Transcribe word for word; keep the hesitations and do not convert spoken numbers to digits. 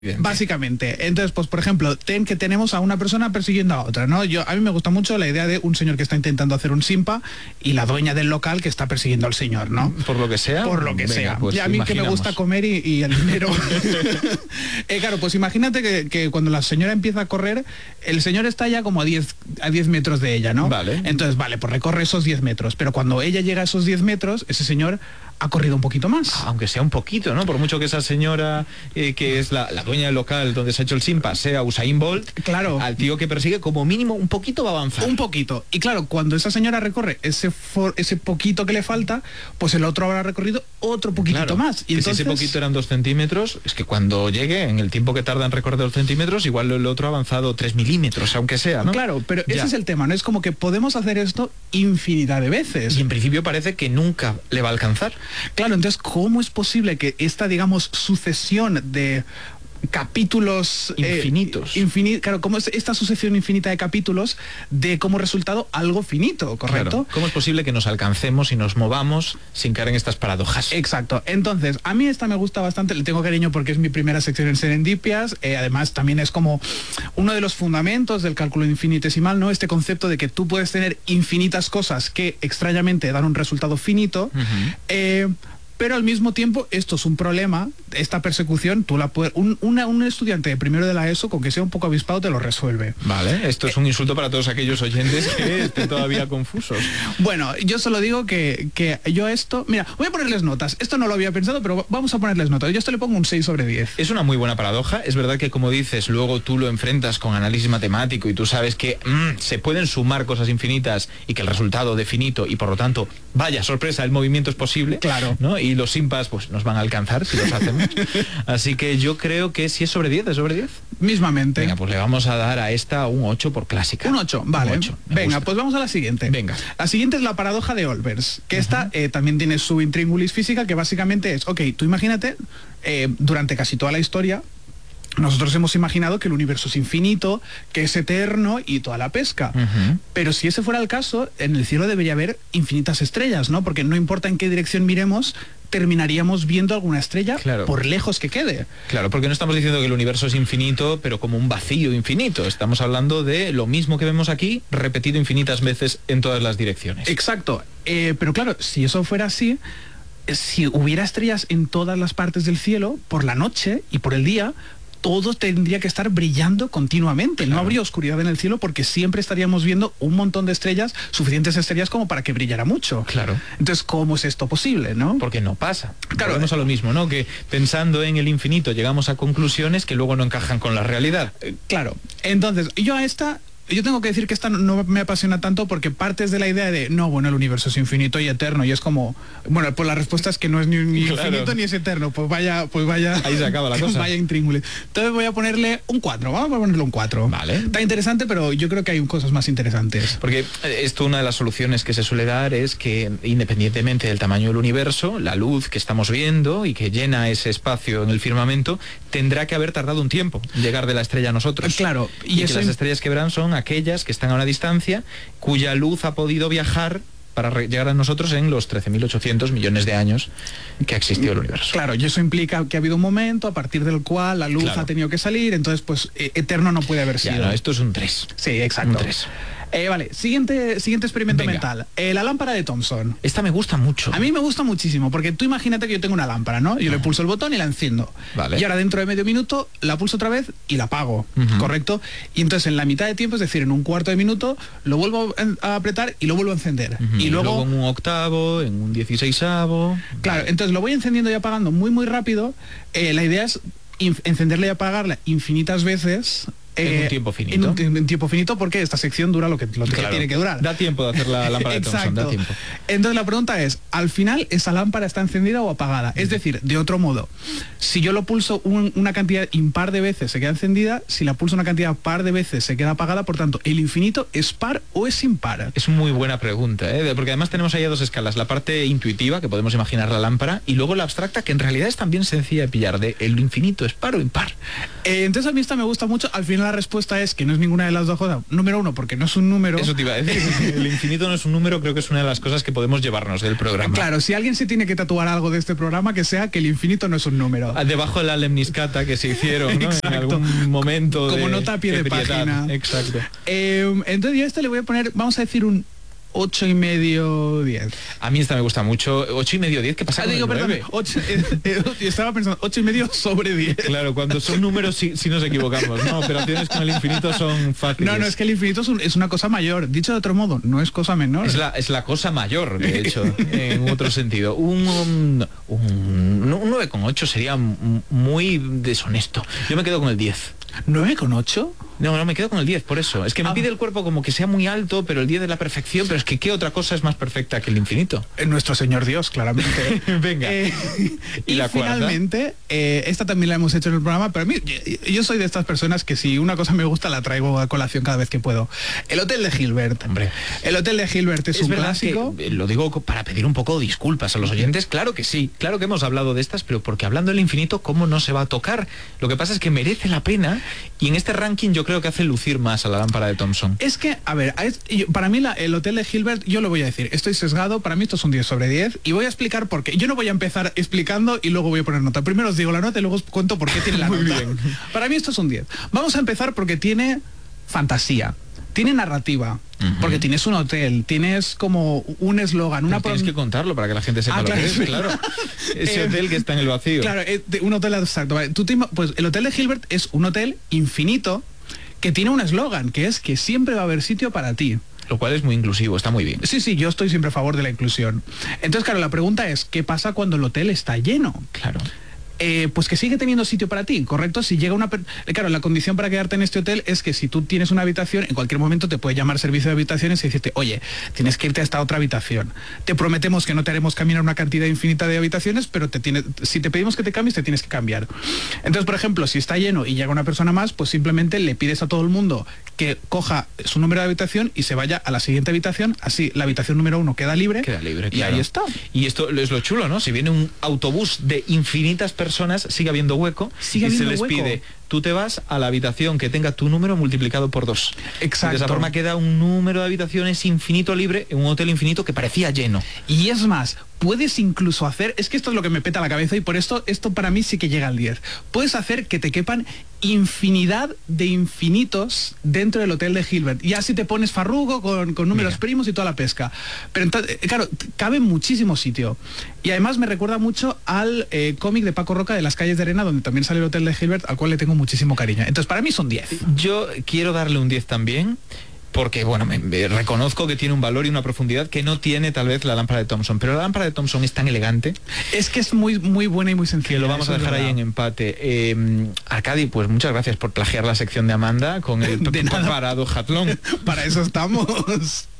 Básicamente. Entonces, pues por ejemplo, ten que tenemos a una persona persiguiendo a otra, ¿no? Yo, a mí me gusta mucho la idea de un señor que está intentando hacer un simpa y la dueña del local que está persiguiendo al señor, ¿no? Por lo que sea. Por lo que venga, sea. Pues y a mí imaginamos. que me gusta comer y, y el dinero. eh, claro, pues imagínate que, que cuando la señora empieza a correr, el señor está ya como a diez metros de ella, ¿no? Vale. Entonces, vale, pues recorre esos diez metros. Pero cuando ella llega a esos diez metros, ese señor ha corrido un poquito más. Aunque sea un poquito, ¿no? Por mucho que esa señora, eh, que es la, la dueña del local donde se ha hecho el simpa, sea Usain Bolt, claro, al tío que persigue, como mínimo, un poquito va a avanzar. Un poquito. Y claro, cuando esa señora recorre ese, for, ese poquito que le falta, pues el otro habrá recorrido otro poquitito claro, más. Y que entonces... si ese poquito eran dos centímetros, es que cuando llegue, en el tiempo que tarda en recorrer dos centímetros, igual el otro ha avanzado tres milímetros, aunque sea, ¿no? Claro, pero ya. ese es el tema, ¿no? Es como que podemos hacer esto infinidad de veces. Y en principio parece que nunca le va a alcanzar. Claro, entonces, ¿cómo es posible que esta, digamos, sucesión de capítulos infinitos? Eh, infini claro, ¿cómo es esta sucesión infinita de capítulos de como resultado algo finito, correcto? Claro. ¿Cómo es posible que nos alcancemos y nos movamos sin caer en estas paradojas? Exacto. Entonces, a mí esta me gusta bastante, le tengo cariño porque es mi primera sección en Serendipias, eh, además también es como uno de los fundamentos del cálculo infinitesimal, ¿no? Este concepto de que tú puedes tener infinitas cosas que extrañamente dan un resultado finito, uh-huh. eh, pero al mismo tiempo esto es un problema, esta persecución, tú la puedes, un, una, un estudiante de primero de la ESO, con que sea un poco avispado, te lo resuelve. Vale, esto es un insulto para todos aquellos oyentes que estén todavía confusos. Bueno, yo solo digo que, que yo esto, mira, voy a ponerles notas, esto no lo había pensado, pero vamos a ponerles notas, yo esto le pongo un seis sobre diez. Es una muy buena paradoja, es verdad que como dices, luego tú lo enfrentas con análisis matemático y tú sabes que mmm, se pueden sumar cosas infinitas y que el resultado de finito y por lo tanto, vaya sorpresa, el movimiento es posible. Claro. ¿No? Y los simpas pues nos van a alcanzar si los hacemos. Así que yo creo que si es sobre diez, ¿es sobre diez? Mismamente. Venga, pues le vamos a dar a esta un ocho por clásica. Un ocho, vale. Un ocho, venga, gusta. Pues vamos a la siguiente. Venga. La siguiente es la paradoja de Olbers, que uh-huh. esta eh, también tiene su intríngulis física, que básicamente es, ok, tú imagínate, eh, durante casi toda la historia, nosotros hemos imaginado que el universo es infinito, que es eterno y toda la pesca. Uh-huh. Pero si ese fuera el caso, en el cielo debería haber infinitas estrellas, ¿no? Porque no importa en qué dirección miremos, terminaríamos viendo alguna estrella, claro, por lejos que quede. Claro, porque no estamos diciendo que el universo es infinito, pero como un vacío infinito. Estamos hablando de lo mismo que vemos aquí, repetido infinitas veces en todas las direcciones. Exacto. Eh, pero claro, si eso fuera así, si hubiera estrellas en todas las partes del cielo, por la noche y por el día, todo tendría que estar brillando continuamente. Claro. No habría oscuridad en el cielo porque siempre estaríamos viendo un montón de estrellas, suficientes estrellas como para que brillara mucho. Claro. Entonces, ¿cómo es esto posible, no? Porque no pasa. Claro. Volvemos a lo mismo, ¿no? Que pensando en el infinito llegamos a conclusiones que luego no encajan con la realidad. Eh, claro. Entonces, yo a esta... Yo tengo que decir que esta no me apasiona tanto porque partes de la idea de, no, bueno, el universo es infinito y eterno, y es como, bueno, pues la respuesta es que no es ni, ni claro. infinito ni es eterno, pues vaya, pues vaya... Ahí se acaba la cosa. Vaya intríngulis. Entonces voy a ponerle un cuatro, vamos a ponerle un cuatro. Vale. Está interesante, pero yo creo que hay cosas más interesantes. Porque esto, una de las soluciones que se suele dar es que, independientemente del tamaño del universo, la luz que estamos viendo y que llena ese espacio en el firmamento, tendrá que haber tardado un tiempo en llegar de la estrella a nosotros. Claro. Y, y eso que las estrellas que verán son aquellas que están a una distancia cuya luz ha podido viajar para llegar a nosotros en los trece mil ochocientos millones de años que ha existido el universo. Claro, y eso implica que ha habido un momento a partir del cual la luz claro. ha tenido que salir, entonces pues eh, eterno no puede haber sido. Ya, no, esto es un tres. Sí, exacto. Un tres. Eh, vale, siguiente, siguiente experimento Venga. mental. Eh, la lámpara de Thomson. Esta me gusta mucho. A mí me gusta muchísimo, porque tú imagínate que yo tengo una lámpara, ¿no? Yo uh-huh. le pulso el botón y la enciendo. Vale. Y ahora dentro de medio minuto la pulso otra vez y la apago, uh-huh. ¿correcto? Y entonces en la mitad de tiempo, es decir, en un cuarto de minuto, lo vuelvo a apretar y lo vuelvo a encender. Uh-huh. Y, y luego... luego en un octavo, en un dieciseisavo... Claro, vale. Entonces lo voy encendiendo y apagando muy, muy rápido. Eh, la idea es encenderla y apagarla infinitas veces... En eh, un tiempo finito. En un, en un tiempo finito porque esta sección dura lo que, lo claro. que tiene que durar. Da tiempo de hacer la lámpara de Thomson, da tiempo. Entonces la pregunta es, ¿al final esa lámpara está encendida o apagada? Es decir, de otro modo, si yo lo pulso un, una cantidad impar de veces se queda encendida, si la pulso una cantidad par de veces se queda apagada, por tanto, ¿el infinito es par o es impar? Es muy buena pregunta, ¿eh? Porque además tenemos ahí a dos escalas, la parte intuitiva, que podemos imaginar la lámpara, y luego la abstracta, que en realidad es también sencilla de pillar, de el infinito es par o impar. Eh, entonces a mí esta me gusta mucho, al final bien la respuesta es que no es ninguna de las dos cosas. Número uno, porque no es un número. Eso te iba a decir. El infinito no es un número, creo que es una de las cosas que podemos llevarnos del programa. Claro, si alguien se tiene que tatuar algo de este programa, que sea que el infinito no es un número. Debajo de la lemniscata que se hicieron, ¿no? En algún momento. Como de, nota a pie de, de página. Exacto. Eh, entonces yo a este le voy a poner, vamos a decir un ocho y medio, diez. A mí esta me gusta mucho. ocho y medio, diez, ¿qué pasa ah, con digo, el perdón, nueve? ocho, eh, eh, estaba pensando ocho y medio sobre diez. Claro, cuando son números sí, sí nos equivocamos, ¿no? Operaciones con el infinito son fáciles. No, no, es que el infinito es, un, es una cosa mayor. Dicho de otro modo, no es cosa menor. Es la, es la cosa mayor, de hecho, en otro sentido. Un, un, un, un nueve coma ocho sería muy deshonesto. Yo me quedo con el diez. ¿nueve coma ocho? No, no, me quedo con el diez, por eso. Es que me ah. pide el cuerpo como que sea muy alto, pero el diez es la perfección, pero es que ¿qué otra cosa es más perfecta que el infinito? Nuestro Señor Dios, claramente. Venga. Eh, y, y la finalmente, eh, esta también la hemos hecho en el programa, pero a mí, yo, yo soy de estas personas que si una cosa me gusta la traigo a colación cada vez que puedo. El Hotel de Hilbert. Hombre. El Hotel de Hilbert es, es un clásico. Que, lo digo para pedir un poco de disculpas a los oyentes. Claro que sí, claro que hemos hablado de estas, pero porque hablando del infinito, ¿cómo no se va a tocar? Lo que pasa es que merece la pena, y en este ranking yo creo que hace lucir más a la lámpara de Thomson. Es que, a ver, para mí la, el Hotel de Hilbert, yo lo voy a decir, estoy sesgado, para mí esto es un diez sobre diez, y voy a explicar por qué. Yo no voy a empezar explicando y luego voy a poner nota. Primero os digo la nota y luego os cuento por qué tiene la Muy nota. Bien. Para mí esto es un diez. Vamos a empezar porque tiene fantasía, tiene narrativa, uh-huh. porque tienes un hotel, tienes como un eslogan, una... Tienes que contarlo para que la gente sepa ah, lo claro, que es, es claro. Ese hotel que está en el vacío. Claro, un hotel exacto. Tú te, pues el Hotel de Hilbert es un hotel infinito que tiene un eslogan, que es que siempre va a haber sitio para ti. Lo cual es muy inclusivo, está muy bien. Sí, sí, yo estoy siempre a favor de la inclusión. Entonces, claro, la pregunta es, ¿qué pasa cuando el hotel está lleno? Claro. Eh, pues que sigue teniendo sitio para ti, ¿correcto? Si llega una... Claro, la condición para quedarte en este hotel es que si tú tienes una habitación, en cualquier momento te puede llamar servicio de habitaciones y decirte, oye, tienes que irte a esta otra habitación. Te prometemos que no te haremos caminar una cantidad infinita de habitaciones, pero te tiene, si te pedimos que te cambies, te tienes que cambiar. Entonces, por ejemplo, si está lleno y llega una persona más, pues simplemente le pides a todo el mundo que coja su número de habitación y se vaya a la siguiente habitación, así la habitación número uno queda libre. Queda libre, y claro. ahí está. Y esto es lo chulo, ¿no? Si viene un autobús de infinitas personas, personas sigue habiendo hueco sigue y habiendo se les hueco. pide, tú te vas a la habitación que tenga tu número multiplicado por dos. Exacto. Y de esa forma queda un número de habitaciones infinito libre en un hotel infinito que parecía lleno. Y es más, puedes incluso hacer, es que esto es lo que me peta la cabeza y por esto, esto para mí sí que llega al diez. Puedes hacer que te quepan infinidad de infinitos dentro del Hotel de Hilbert. Y así te pones farrugo con, con números Mira. primos y toda la pesca. Pero entonces, claro, cabe muchísimo sitio. Y además me recuerda mucho al eh, cómic de Paco Roca de Las calles de arena, donde también sale el Hotel de Hilbert, al cual le tengo muchísimo cariño. Entonces, para mí son diez. Yo quiero darle un diez también, porque bueno, me, me reconozco que tiene un valor y una profundidad que no tiene tal vez la lámpara de Thomson, pero la lámpara de Thomson es tan elegante, es que es muy muy buena y muy sencilla, que lo vamos a dejar ahí en empate. eh, Arcadi, pues muchas gracias por plagiar la sección de Amanda con el de nada. parado Hatlón. Para eso estamos.